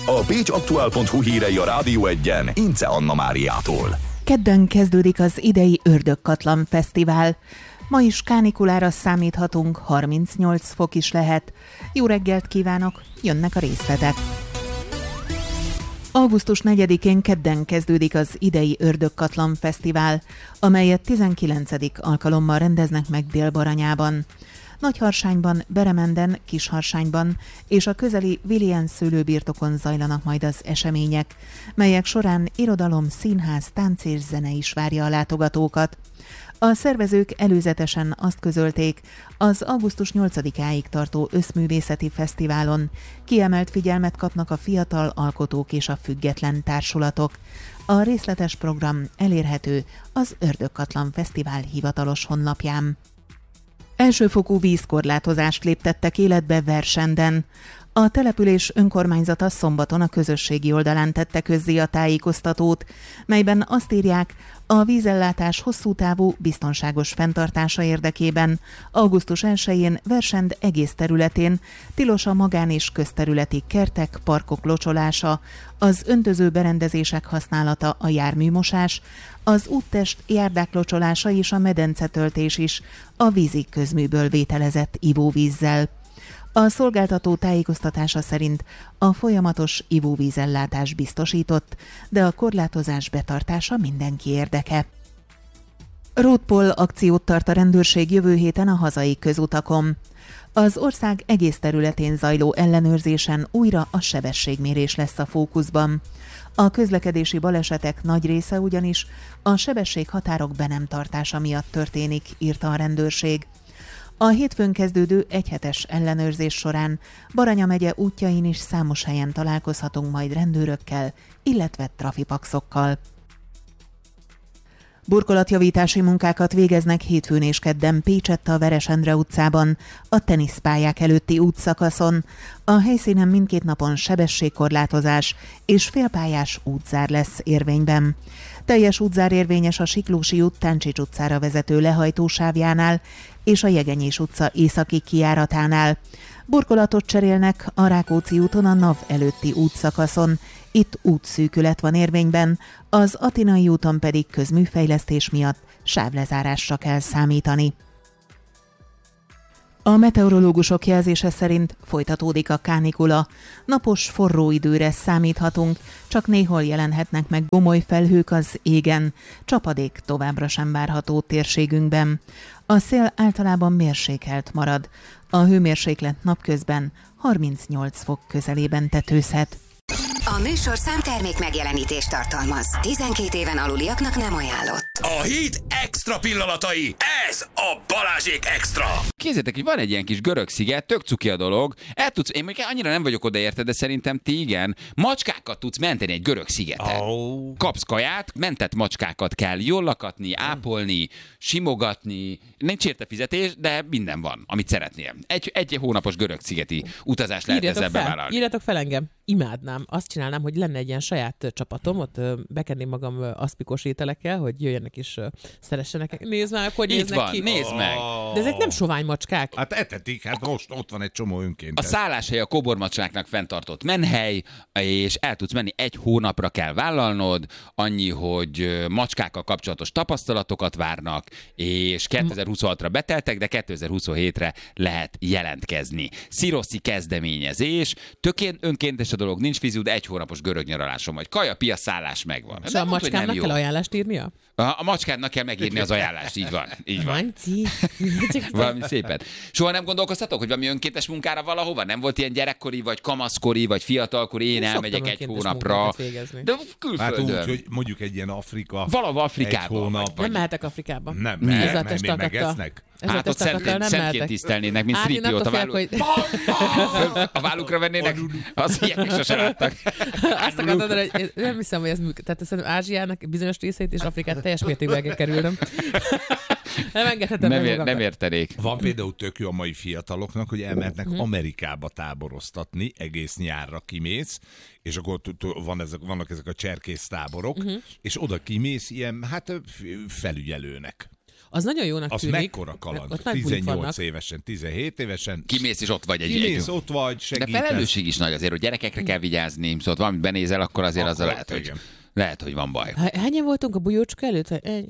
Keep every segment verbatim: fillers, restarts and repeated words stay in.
A pécsaktuál.hu hírei a Rádió Egyen Ince Anna Máriától. Kedden kezdődik az idei Ördögkatlan Fesztivál. Ma is kánikulára számíthatunk, harmincnyolc fok is lehet. Jó reggelt kívánok, jönnek a részletek. augusztus negyedikén kedden kezdődik az idei Ördögkatlan Fesztivál, amelyet tizenkilencedik alkalommal rendeznek meg Dél-Baranyában. Nagyharsányban, Beremenden, Kisharsányban és a közeli Villian szőlőbirtokon zajlanak majd az események, melyek során irodalom, színház, tánc és zene is várja a látogatókat. A szervezők előzetesen azt közölték, az augusztus nyolcadikáig tartó összművészeti fesztiválon kiemelt figyelmet kapnak a fiatal alkotók és a független társulatok. A részletes program elérhető az Ördögkatlan Fesztivál hivatalos honlapján. Elsőfokú vízkorlátozást léptettek életbe Versenden. A település önkormányzata szombaton a közösségi oldalán tette közzé a tájékoztatót, melyben azt írják, a vízellátás hosszú távú, biztonságos fenntartása érdekében augusztus elsején Versend egész területén tilos a magán- és közterületi kertek, parkok locsolása, az öntöző berendezések használata, a járműmosás, az úttest, járdák locsolása és a medencetöltés is a vízi közműből vételezett ivóvízzel. A szolgáltató tájékoztatása szerint a folyamatos ivóvízellátás biztosított, de a korlátozás betartása mindenki érdeke. Roadpoll akciót tart a rendőrség jövő héten a hazai közutakon. Az ország egész területén zajló ellenőrzésen újra a sebességmérés lesz a fókuszban. A közlekedési balesetek nagy része ugyanis a sebességhatárok be nem tartása miatt történik, írta a rendőrség. A hétfőn kezdődő egyhetes ellenőrzés során Baranya megye útjain is számos helyen találkozhatunk majd rendőrökkel, illetve trafipaxokkal. Burkolatjavítási munkákat végeznek hétfőn és kedden Pécsett a Veresendre utcában, a teniszpályák előtti útszakaszon. A helyszínen mindkét napon sebességkorlátozás és félpályás útzár lesz érvényben. Teljes útzár érvényes a Siklósi út Táncsics utcára vezető lehajtósávjánál és a Jegenyés utca északi kijáratánál. Burkolatot cserélnek a Rákóczi úton a NAV előtti útszakaszon. Itt útszűkület van érvényben, az Atinai úton pedig közműfejlesztés miatt sávlezárásra kell számítani. A meteorológusok jelzése szerint folytatódik a kánikula. Napos, forró időre számíthatunk, csak néhol jelenhetnek meg gomoly felhők az égen. Csapadék továbbra sem várható térségünkben. A szél általában mérsékelt marad. A hőmérséklet napközben harmincnyolc fok közelében tetőzhet. A műsorszám termék megjelenítést tartalmaz. tizenkét éven aluliaknak nem ajánlott. A hét extra pillanatai, ez a Balázsék Extra. Képzeljétek, hogy van egy ilyen kis görög sziget, tök cuki a dolog. El tudsz, én még annyira nem vagyok odaérte, de szerintem ti igen. Macskákat tudsz menteni egy görög szigeten. Oh. Kapsz kaját, mentett macskákat kell jól lakatni, ápolni, simogatni. Nincs érte fizetés, de minden van, amit szeretnél. Egy, egy hónapos görög szigeti utazás lehet ezzel bevállalni. Írjatok fel engem. Imádnám. Azt csinálnám, hogy lenne egy ilyen saját csapatom, ott bekenném magam aszpikos ételekkel, hogy jöjjenek is szeressenek. Nézd már, hogy néznek van, ki. Nézd meg. De ezek nem sovány macskák. Hát etetik, hát most ott van egy csomó önkéntes. A szálláshely a kobormacskáknak fenntartott menhely, és el tudsz menni, egy hónapra kell vállalnod, annyi, hogy macskákkal kapcsolatos tapasztalatokat várnak, és kétezer-huszonhatra beteltek, de kétezer-huszonhétre lehet jelentkezni. Sziroszi kezdeményezés, tökén önkéntes a dolog, nincs fiziú, de egy hónapos görög nyaralásom vagy. Kaja, pia, szállás megvan. És a macskának kell ajánlást írnia? A, a macskának kell megírni az ajánlást, így van. Így van. Manci. Valami szépen. Soha nem gondolkoztatok, hogy valami önkéntes munkára valahova? Nem volt ilyen gyerekkori, vagy kamaszkori, vagy fiatalkori, én, én elmegyek egy hónapra. De külföldön. Hát úgy, hogy mondjuk egy ilyen Afrika. Valahol Afrikában. Vagy... Nem mehetek Afrikába. Nem, mert nem, nem megesznek. Hát ott szentként tisztelnének, mint Szripiót a válluk. Hogy... A vállukra vennének, az ilyenek sose láttak. Azt akartad, hogy nem hiszem, hogy ez működik. Tehát szerintem Ázsiának bizonyos részét és Afrikát teljes mértékben kell kerülnöm. Nem engedhetem nem, ér, nem értenék. Van például tök jó a mai fiataloknak, hogy elmehetnek uh-huh. Amerikába táboroztatni, egész nyárra kimész, és akkor van ezek, vannak ezek a cserkész táborok, uh-huh. és oda kimész ilyen, hát felügyelőnek. Az nagyon jónak Az tűnik. mekkora kaland? Ott nagy bulik tizennyolc vannak. évesen, tizenhét évesen. Kimész és ott vagy egy Kimész, egy. ott vagy, De segítesz. felelősség is nagy azért, hogy gyerekekre kell vigyázni, szóval valamit benézel, akkor azért Akkor azzal lehet, hogy, igen. lehet, hogy van baj. Há- Hányan voltunk a bujócska előtt?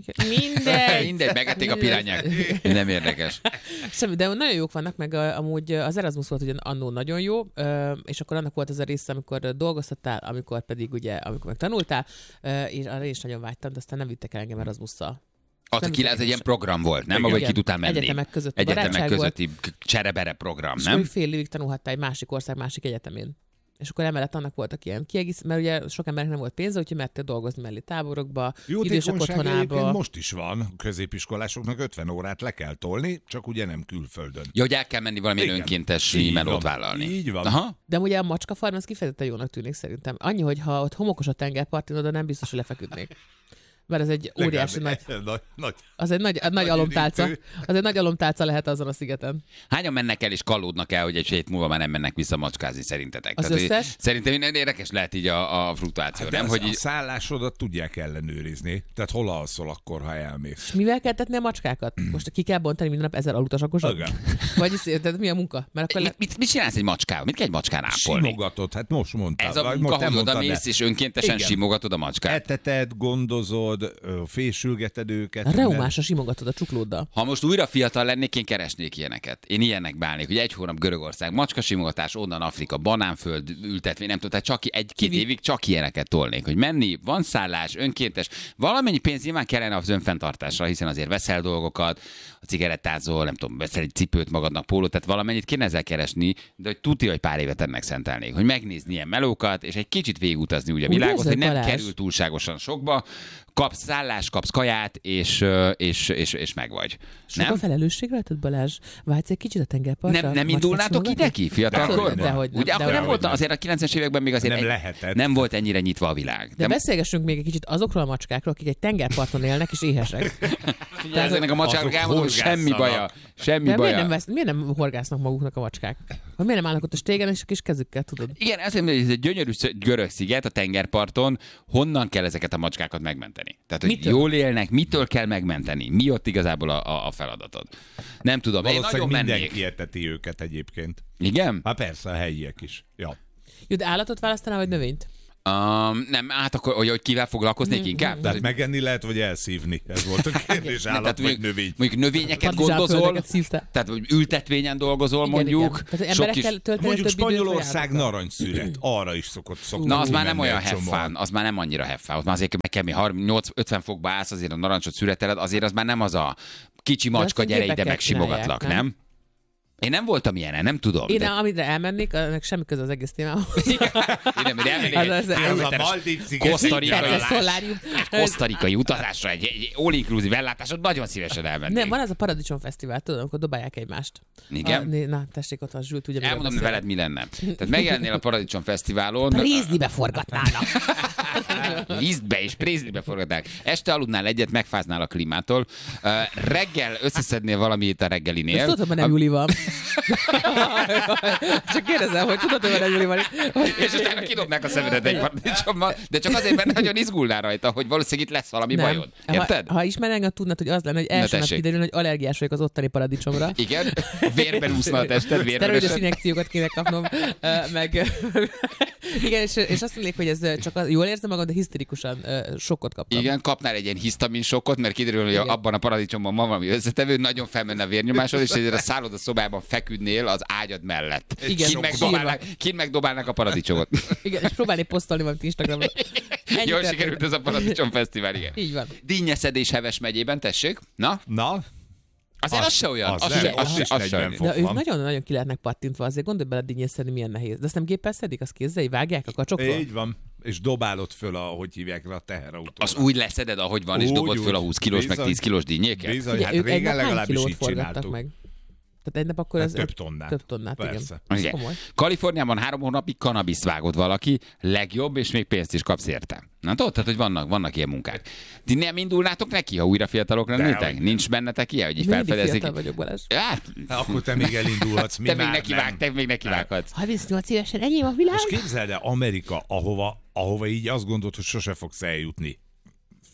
Mindegy. Mindegy, megették a pirányák. Nem érdekes. Semmi, de nagyon jók vannak, meg a, amúgy az Erasmus volt ugye annó nagyon jó, ö, és akkor annak volt az a része, amikor dolgoztattál, amikor pedig ugye, amikor meg tanultál, ö, és arra is nagyon vágytam, de aztán nem vittek el engem Erasmusszal. Az, aki ez egy ilyen program volt, nem? Ahogy ki tudtál menni. Egyetemek között a Egyetemek barátság volt. közötti cserebere program, És nem? ő fél évig tanulhattál egy másik ország, másik egyetemén. És akkor emellett annak voltak ilyen kiegész, mert ugye sok embernek nem volt pénze, úgyhogy mertél dolgozni mellé táborokba, idősek Jótékonyság egyébként otthonába. most is van. A középiskolásoknak ötven órát le kell tolni, csak ugye nem külföldön. Ja, hogy el kell menni valamilyen Igen. önkéntes Így melót van. vállalni. Így van. Aha. De ugye a macska farm, az kifejezetten jónak tűnik szerintem. Annyi, hogy ha ott homokos a tengerpartin, oda nem biztos, hogy lefeküdnék. Mert ez egy óriási nagy, nagy, nagy. az egy nagy, nagy Nagy alomtálca. üdítő. Az egy nagy alomtálca lehet azon a szigeten. Hányan mennek el és kallódnak el, hogy egy hét múlva már nem mennek vissza macskázni szerintetek? Az hogy összes? Szerintem minden érdekes lehet így a, a fluktuáció, De nem? az, Hogy a így, szállásodat tudják ellenőrizni. Tehát hol alszol akkor, ha elmész. És mivel kell tetni a macskákat? Most ki kell bontani minden nap ezer alutasakosat? Igen. Vagy tehát mi a munka? Mert akkor le... mit, mit, mit csinálsz egy macskával? Mit kell egy macskán ápolni? Simogatod, hát most mondtad. Ez a vagy munka, most te hogy mondtad, odamész de- és önkéntesen Igen. simogatod a macskát. Eteted, gondozod, ö, fésülgeted őket. A reumásra simogatod a csuklóddal. Ha most újra fiatal lennék, én keresnék ilyeneket. Én ilyennek bálnék, hogy egy hónap Görögország, macskasimogatás, onnan Afrika, banánföld, ültetvény, nem tudom, tehát csak egy-két Kivi- évig csak ilyeneket tolnék, hogy menni, van szállás, önkéntes, valamennyi pénz nyilván kellene az önfenntartásra, hiszen azért veszel dolgokat, a cigarettázol, nem tudom, veszel egy cipőt magadnak, pólót, tehát valamennyit kéne ezzel keresni, de hogy tuti, hogy pár évet ennek szentelnék, hogy megnézni ilyen melókat, és egy kicsit végigutazni úgy a Úgy világot, érzed, hogy nem Balázs? kerül túlságosan sokba, kapsz szállást, kapsz kaját, és, ö, és, és, és megvagy. Sok a Nem? felelősség rajtad, Balázs? Vágysz egy kicsit a tengerpartra? Nem, nem Macskát indulnátok simogatni? ide ki, fiatalkor? Dehogy- dehogy nem, Ugye akkor dehogy nem volt, nem. azért a kilencvenes években még azért Nem egy- lehetett. nem volt ennyire nyitva a világ. De beszélgessünk még egy kicsit azokról a macskákról, akik egy tengerparton élnek és éhesek. Tehát ezeknek a macsáknak azok elmondom, hogy semmi horgászanak. baja. Semmi De miért baja. nem, vesz, miért nem horgásznak maguknak a macskák? Hogy miért nem állnak ott a stégen és a kis kezükkel, tudod? Igen, azt mondom, hogy ez egy gyönyörű sz- görög sziget a tengerparton, honnan kell ezeket a macskákat megmenteni? Tehát, hogy Mitől? jól élnek, mitől kell megmenteni? Mi ott igazából a, a, a feladatod? Nem tudom, én nagyon Valószínűleg mennék. mindenki eteti őket egyébként. Igen? Hát persze, a helyiek is. Ja. Jó, de állatot választanál, vagy növényt? Um, nem, hát akkor, hogy, hogy kivel foglalkoznék inkább? Tehát megenni lehet, vagy elszívni? Ez volt a kérdés, Nem, állat tehát vagy mondjuk, növény. mondjuk növényeket gondozol, Partizánföldeket szívtál. tehát hogy ültetvényen dolgozol Igen, mondjuk. igen. Tehát, hogy sok emberekkel is... tölteni Mondjuk több időt, vagy Spanyolország állatokkal? narancsszüret. Arra is szokott szokott. Na, az már menni nem olyan egy csomó. heffán, az már nem annyira heffán. Ott már azért meg kell, nyolc-ötven fokba állsz, azért a narancsot szüreteled, azért az már nem az a kicsi De azt macska, így gyere ide, gépekkel megsimogatlak, csinálják, nem? Én nem voltam ilyenen, nem tudom. Én, de... amire elmennék, annak semmi köze az egész témához. Én nem, én elmennék Az- egy az- Ez a kilométeres Maldív-sziget kosztarikai, Persze, szolárium. kosztarikai utazásra, egy, egy all-inclusive ellátásot nagyon szívesen elmennék. Nem, van az a Paradicsom Fesztivál, tudod, amikor dobálják egymást. Igen? A, né- na, tessék, ott van Zsült, ugye miről Elmondom, beszélek. veled mi lenne. Tehát megjelennél a Paradicsom Fesztiválon, Prézlibe forgatnának. vízbe és prézlibe forgatnák. Este aludnál egyet, megfáznál a klímától. Uh, reggel összeszednél valamit a Ezt reggelinél. tudod, hogy nem Juli van. Csak kérdezem, hogy tudod, hogy nem Juli van. És utána kidobnák a szemedet egy paradicsommal, de csak azért, mert nagyon izgulnál rajta, hogy valószínűleg itt lesz valami Nem. bajod. Érted? Ha, ha ismernél engem, tudnád, hogy az lenne, hogy első nap tessék. kiderül, hogy allergiás vagyok az ottani paradicsomra. Igen? Vérben úszna a tested, vérben Szteroides esett. injekciókat kéne kapnom, ö, meg igen, és, és azt mondják, hogy ez csak az, jól érzem magam, de hisztirikusan ö, sokkot kaptam. Igen, kapnál egy ilyen hisztamin sokkot, mert kiderül, hogy Igen. abban a paradicsomban van valami összetevő, nagyon felmenne a vérnyomásod, és ezért a szálloda szobában feküdnél az ágyad mellett. Igen, Kint sok megdobálnák, kint megdobálnak a paradicsomot. Igen, és próbálni posztolni valamit Instagramra. Ennyi Jól történt. sikerült ez a paradicsom fesztivál, igen. Így van. Dinnyeszedés Heves megyében, tessék. Na, Na, azért az, az se olyan. az Az, nem, se, az az, se, is az se negyven olyan. fok. De ők van. nagyon-nagyon ki lehetnek pattintva, azért gondolj bele, dinnyészedni milyen nehéz. De azt nem géppel szedik, azt kézzel, így vágják a kacsokról? így van. És dobálod föl, ahogy hívják le a teherautót. Az úgy leszeded, ahogy van, és Úgy, dobod föl a úgy. húsz kilós, meg Bizony. tíz kilós dinnyéket? Bizony, Ugye, hát ők egy régen nap hány legalábbis kilót így forgattak csináltuk. meg? Tehát egy nap akkor Hát ez... több tonnát. Több tonnát, Persze. igen. Ez Igen. komoly. Kaliforniában három hónapig kanabiszt vágott valaki, legjobb, és még pénzt is kapsz érte. Na tudod, tehát, hogy vannak, vannak ilyen munkák. Ti nem indulnátok neki, ha újra fiatalok lennétek? Dehogy. Nincs bennetek ilyen, hogy így Még mindig felfedezik? fiatal vagyok, Balázs. Hát, Hát akkor te még elindulhatsz, mi te még már neki nem. vág, te még neki vághatsz. harmincnyolc évesen enyém a világ. És képzeld el, Amerika, ahova, ahova így azt gondolod, hogy sose fogsz eljutni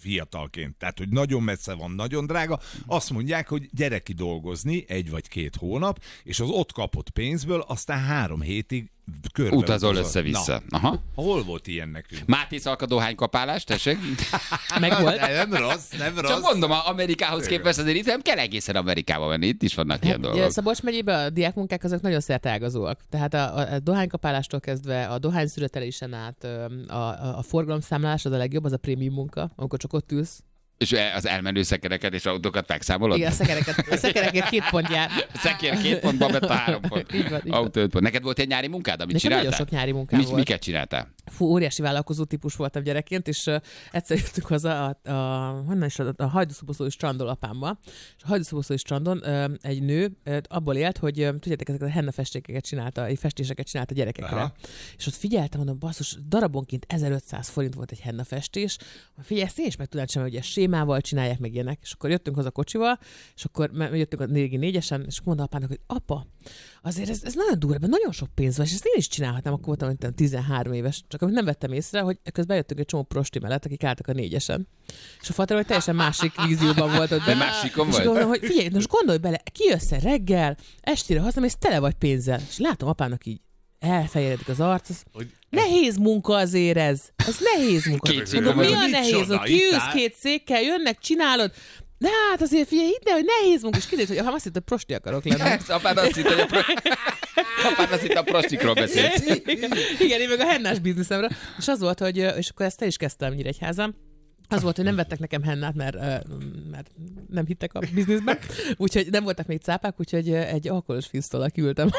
fiatalként. Tehát, hogy nagyon messze van, nagyon drága. Azt mondják, hogy gyere ki dolgozni egy vagy két hónap, és az ott kapott pénzből aztán három hétig körbe utazol utazol. össze-vissza. Na, Aha. hol volt ilyen nekünk? Máté Szalka dohánykapálás, tessék? Meg volt. Nem rossz, nem rossz. Csak mondom, a Amerikához képest azért itt nem kell egészen Amerikába menni, itt is vannak ilyen Hát, dolgok. Szabolcs megyében a diákmunkák azok nagyon szerteágazóak. Tehát a, a, a dohánykapálástól kezdve a dohányszüretelésen át a, a, a forgalomszámlálás az a legjobb, az a prémium munka, amikor csak ott ülsz. És az elmenő szekereket és autókat megszámolod? Igen, a szekereket, a szekereket két pont jár. A szekér két pont, babett a három pont. Így van, így van. Autó öt pont. Neked volt egy nyári munkád, amit Nekem csináltál? nagyon sok nyári munkám Mi, volt. Miket csináltál? Fú, óriási vállalkozó típus voltam gyerekként, és uh, egyszer jöttünk haza a, a, honnan is, a, a hajdúszoboszlói strandon apámmal, és a hajdúszoboszlói strandon uh, egy nő uh, abból élt, hogy uh, tudjátok, ezeket a henna festékeket csinálta, festéseket csinálta gyerekekre. Aha. És ott figyeltem, mondom, basszus, darabonként ezerötszáz forint volt egy henna festés. Figyelj, ezt én is meg tudnám csinálni, hogy ezt sémával csinálják meg ilyenek. És akkor jöttünk haza kocsival, és akkor jöttünk a négy négyesen, és akkor mondta apának, hogy apa, azért ez, ez nagyon durva, nagyon sok pénz van, és ezt én is csinálhatnám, akkor voltam mint tizenhárom éves. Csak amit nem vettem észre, hogy közben jöttünk egy csomó prosti mellett, akik álltak a négyesen. És a fater, hogy teljesen másik vízióban volt ott. De másikon és vagy? gondolom, hogy figyelj, most gondolj bele, kijössz reggel, estére hazamész, tele vagy pénzzel. És látom apának így elfejeredik az arc, az nehéz munka azért ez. Ez nehéz munka. Két Mondom, mi a Mit nehéz? csoda, Ott kiülsz itt áll. két székkel, jönnek, csinálod. De hát azért figyelj, hidd el, hogy nehéz munka, és kiderült, hogy ha azt hitt, hogy prosti akarok lenni. Ez, apád azt hitt, hogy a, pro... apád azt hitt, a prostikról beszélsz. Igen, én meg a hennás bizniszemre. És az volt, hogy, és akkor ezt el is kezdtem Nyíregyházán. Az volt, hogy nem vettek nekem hennát, mert, mert nem hittek a bizniszben, úgyhogy nem voltak még cápák, úgyhogy egy alkoholos fisztollal kiültem.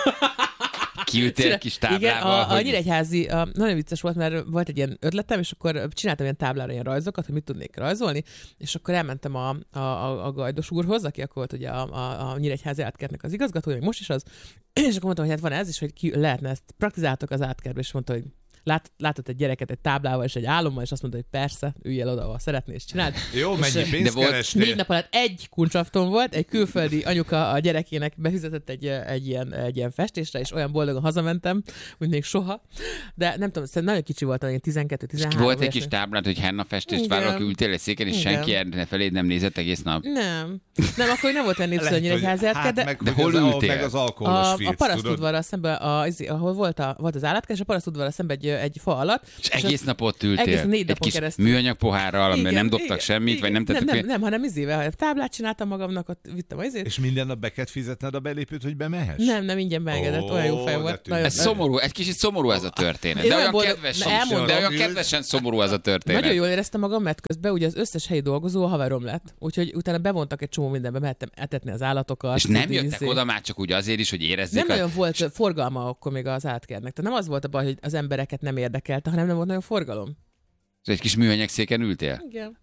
Kiültél egy kis táblával? Igen, a, a hogy... Nyíregyházi, a, nagyon vicces volt, mert volt egy ilyen ötletem, és akkor csináltam ilyen táblára ilyen rajzokat, hogy mit tudnék rajzolni, és akkor elmentem a, a, a, a Gajdos úrhoz, aki akkor volt ugye a, a, a Nyíregyházi átkertnek az igazgatója, még most is az, és akkor mondtam, hogy hát van ez, és hogy ki lehetne ezt praktizáltok az átkertbe, és mondta, hogy Lát, látott egy gyereket egy táblával és egy álommal, és azt mondta, hogy persze, ülj el oda, ha szeretnél, és csináld. Jó, mennyi pénzt volt kerestél? Négy nap alatt egy kuncsafton volt, egy külföldi anyuka a gyerekének befizetett egy, egy, ilyen, egy ilyen festésre, és olyan boldogan hazamentem, mint még soha. De nem tudom, szerintem nagyon kicsi voltam, ilyen tizenkettő tizenhárom. Volt egy kis táblát, hogy henna festést Igen. várok, ültél egy széken, és Igen. senki erre feléd nem nézett egész nap. Nem. Nem, akkor nem volt olyan népszerű a Nyíregyházi átker, de meg, de hogy hol az, ültél? Meg az alkoholos a, a firc, parasztudvarral szemben, a, ahol volt, a, volt az állatkert, és a parasztudvarral szemben egy, egy fa alatt. És egész nap ott ültél. egész négy egy napon kis keresztül. műanyag pohárral, amiben nem dobtak igen, semmit, igen. vagy nem tettek. Nem, nem, nem, hanem izével. Táblát csináltam magamnak, ott vittem az izét. És minden nap be kellett fizetned a belépőt, hogy bemehess? Nem, nem, ingyen beengedett, Ó, olyan jó fej de volt. tűnik. Nagyon, Ez szomorú, egy kicsit szomorú ez a történet. Én De olyan olyan, boldog- kedves, ne, elmondom. de olyan kedvesen szomorú ez a történet. Nagyon jól éreztem magam, mert közben ugye az összes helyi dolgozó a haverom lett. Úgyhogy utána bevontak egy csomó mindenbe, mehettem etetni az állatokat. És nem tudni, jöttek izé. oda már csak úgy azért is, hogy érezzék. Nem a... nagyon volt forgalma akkor még az átkernek. Tehát nem az volt a baj, hogy az embereket nem érdekelte, hanem nem volt nagyon forgalom. Egy kis műanyag széken ültél? Igen.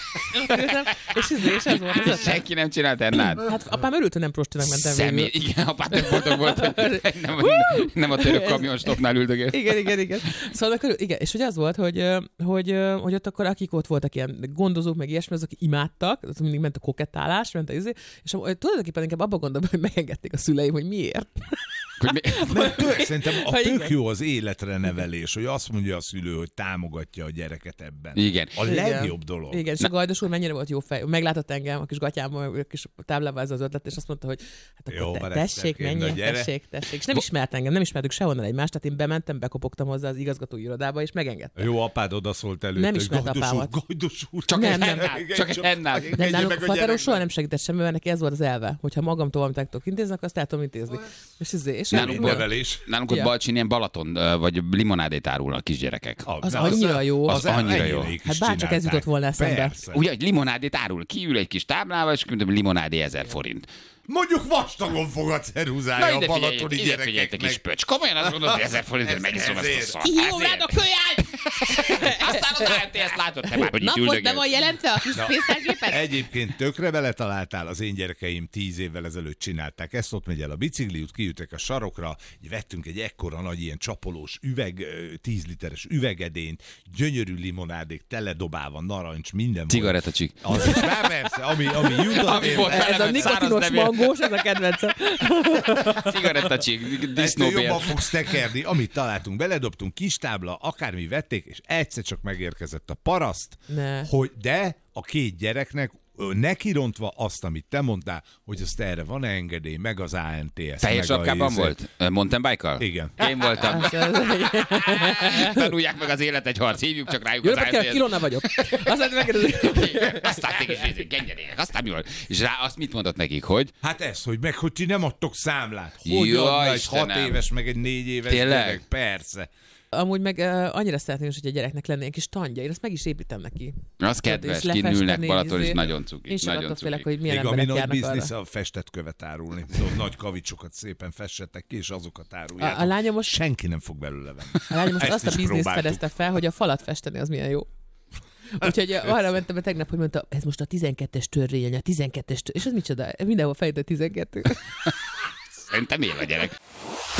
és, ez, és ez volt az ötlet. Senki nem csinált ennát? Hát apám örült, hogy nem prostinak mentem Személy, végül. igen, apád tök boldog volt, hogy nem, nem a török kamionstopnál üldögél. Igen, igen, igen. Szóval akkor, igen, és hogy az volt, hogy, hogy, hogy ott akkor akik ott voltak ilyen gondozók, meg ilyesmi, azok imádtak, az mindig ment a kokettálás, ment a izé, és tulajdonképpen inkább abba gondolom, hogy megengedték a szüleim, hogy miért. Hogy mi... Nem, tök, szerintem a Ha tök igen. jó az életre nevelés, hogy azt mondja a szülő, hogy támogatja a gyereket ebben. Igen. A legjobb dolog. Igen, és a Gajdos úr mennyire volt jó fej. Meglátott engem a kis gatyámmal, a kis táblával ez az ötlet, és azt mondta, hogy hát Jó, akkor van, te, ezt tessék, nem kéne, menjél, gyere. tessék, tessék. És nem ismert engem, nem ismertük sehonnan egymást, tehát én bementem, bekopogtam hozzá az igazgatói irodába, és megengedtem. Jó, apád odaszólt előtt, Nem hogy ismert Gajdos úr, apámat. Gajdos úr. Csak Nem, egy nem. hennát, csak egy hennát. Nem, Engedje nálunk meg a Fateron gyereknek. soha nem segített semmi, mert neki ez volt az elve, hogyha magamtól valamit el tudok intézni, akkor azt el tudom intézni. És, ez, és Nálunk ennyi. Nevelés. Nálunk ott Ja. Balcsin ilyen Balaton, ö, vagy limonádét árulnak a kisgyerekek. Ah, Az na, annyira jó. Az annyira jó. ennyire is Hát bárcsak ez csinálták. jutott volna eszembe. Persze. Ugye, egy limonádét árul, kiül egy kis táblával, és mondom, limonádé ezer forint. Mondjuk vastagon fog a ceruzája a ide balatoni figyelj, ide figyelj, te kis gyerekeknek. pöcs. Komolyan azt gondolod, hogy ezer forintért Ez- megiszom ezt a ezért. szart. Kihívom rád a kölyány! Aztán odaáll, te ezt látod, te már, hogy itt Napot be üldögél. van jelentve a kis pénztárgépet? Egyébként tökre beletaláltál, az én gyerekeim tíz évvel ezelőtt csinálták ezt, ott megy el a bicikli út, kiütek a sarokra, vettünk egy ekkora nagy ilyen csapolós üveg, tíz literes üvegedényt, gyönyörű limonádék, teledobálva, narancs, minden volt. Cigarettacsik. Az is, már persze, ami, ami jutott. Ami én- volt. Ez a Belement száraz nikotinos levél. mangós, ez a kedvencem. Cigarettacsik, Ettől disznóbér. jobban fogsz tekerni, amit találtunk, beledobtunk, kis tábla, akármi vették, és egyszer csak megérte megérkezett a paraszt, Ne. hogy de a két gyereknek nekirontva azt, amit te mondtál, hogy azt erre van engedély, meg az á en té es. Fehér sapkában volt? Mountain bike-kal? Igen. Én voltam. Az- az- Tanulják meg az élet egy harc, hívjuk csak rájuk Jó az napot á en té kívánok, es. Ilona vagyok. Aztán megkérdezi. Aztán mégis nézzük, genyerének, aztán mi volt? És rá azt mit mondott nekik, hogy Hát ez, hogy meg, hogy ti nem adtok számlát. Hogy Jó, adna egy Istenem. hat éves, meg egy négy éves Tényleg? gyerek? Persze. Amúgy meg uh, annyira szeretném is, hogy a gyereknek lenne egy kis tandja. Én azt meg is építem neki. az kedves, És lefesteni, kinülnek Balaton, és izé. nagyon cuki. Én sem Nagyon attól félek, cuki. hogy milyen Még ami emberek nagy járnak biznisz, arra. a festett követ árulni. Szóval nagy kavicsokat szépen fessetek ki, és azokat áruljátok. A- a lányom most- Senki nem fog belőle venni. A lányom most Ezt azt a is bizniszt próbáltuk. fedezte fel, hogy a falat festeni az milyen jó. Úgyhogy arra mentem be tegnap, hogy mondta, ez most a tizenkettes törvény, a tizenkettes törvény. És ez micsoda? Mindenhol fejtett tizenkettő. Szerintem él a gyerek.